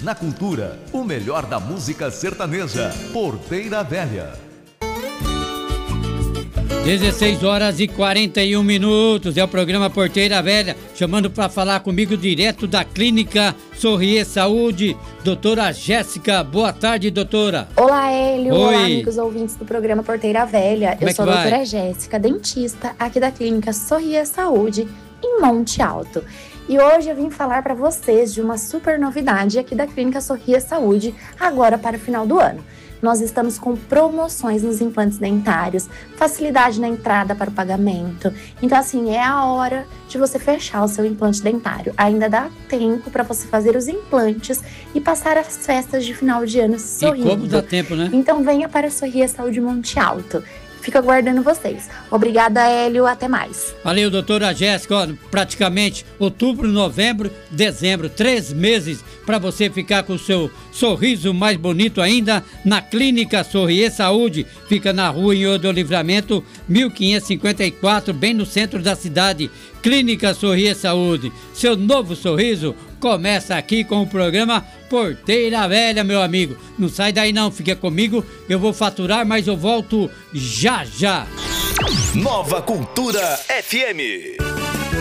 na cultura, o melhor da música sertaneja. Porteira Velha. 16h41, é o programa Porteira Velha, chamando para falar comigo direto da Clínica Sorrier Saúde, doutora Jéssica. Boa tarde, doutora. Olá, Hélio. Oi. Olá, amigos ouvintes do programa Porteira Velha. Como Eu sou a doutora Jéssica, dentista aqui da Clínica Sorrier Saúde, em Monte Alto. E hoje eu vim falar para vocês de uma super novidade aqui da Clínica Sorrier Saúde, agora para o final do ano. Nós estamos com promoções nos implantes dentários, facilidade na entrada para o pagamento. Então, assim, é a hora de você fechar o seu implante dentário. Ainda dá tempo para você fazer os implantes e passar as festas de final de ano sorrindo. E como dá tempo, né? Então, venha para a Sorrier Saúde Monte Alto. Fico aguardando vocês. Obrigada, Hélio. Até mais. Valeu, doutora Jéssica. Ó, praticamente outubro, novembro, dezembro, 3 meses para você ficar com o seu sorriso mais bonito ainda na Clínica Sorrier Saúde. Fica na rua Senhor do Livramento, 1554, bem no centro da cidade. Clínica Sorrier Saúde. Seu novo sorriso começa aqui com o programa Porteira Velha, meu amigo. Não sai daí não, fica comigo. Eu vou faturar, mas eu volto já já. Nova Cultura FM.